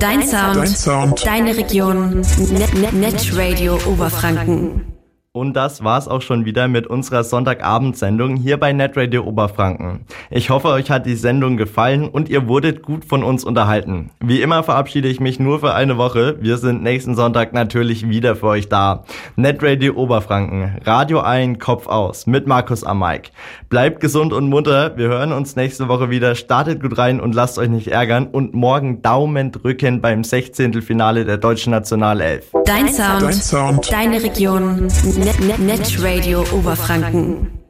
Dein Sound. Deine Region. Netradio Oberfranken. Und das war's auch schon wieder mit unserer Sonntagabendsendung hier bei Netradio Oberfranken. Ich hoffe, euch hat die Sendung gefallen und ihr wurdet gut von uns unterhalten. Wie immer verabschiede ich mich nur für eine Woche. Wir sind nächsten Sonntag natürlich wieder für euch da. Netradio Oberfranken, Radio ein, Kopf aus, mit Markus am Mic. Bleibt gesund und munter. Wir hören uns nächste Woche wieder. Startet gut rein und lasst euch nicht ärgern. Und morgen Daumen drücken beim 16. Finale der deutschen Nationalelf. Dein Sound. Deine Region. Netradio Oberfranken.